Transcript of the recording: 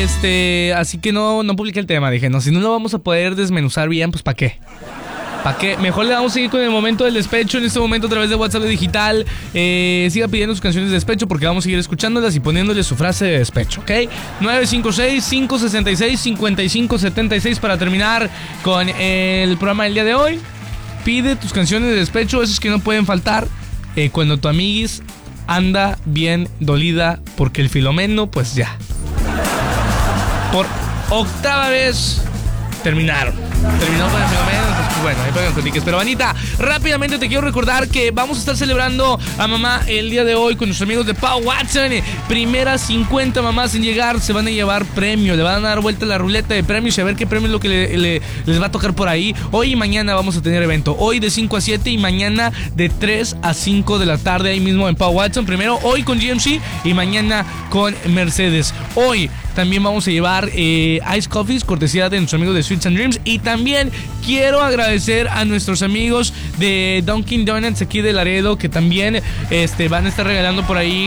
Así que no publiqué el tema. Dije, no, si no lo vamos a poder desmenuzar bien, pues ¿para qué? ¿Para qué? Mejor le vamos a seguir con el momento del despecho en este momento a través de WhatsApp digital. Siga pidiendo sus canciones de despecho porque vamos a seguir escuchándolas y poniéndole su frase de despecho, ¿ok? 956-566-5576 para terminar con el programa del día de hoy. Pide tus canciones de despecho, esas que no pueden faltar cuando tu amiguis anda bien dolida porque el Filomeno, pues ya. Por octava vez terminó con el Filomeno, pues bueno, ahí pagan con tickets. Pero Vanita, rápidamente te quiero recordar que vamos a estar celebrando a mamá el día de hoy con nuestros amigos de Pau Watson. Primeras 50 mamás en llegar se van a llevar premio, le van a dar vuelta la ruleta de premios y a ver qué premio es lo que les va a tocar por ahí. Hoy y mañana vamos a tener evento, hoy de 5 a 7 y mañana de 3 a 5 de la tarde ahí mismo en Pau Watson. Primero hoy con GMC y mañana con Mercedes. Hoy también vamos a llevar Ice Coffees, cortesía de nuestros amigos de Sweets and Dreams. Y también quiero agradecer a nuestros amigos de Dunkin' Donuts aquí de Laredo, que también van a estar regalando por ahí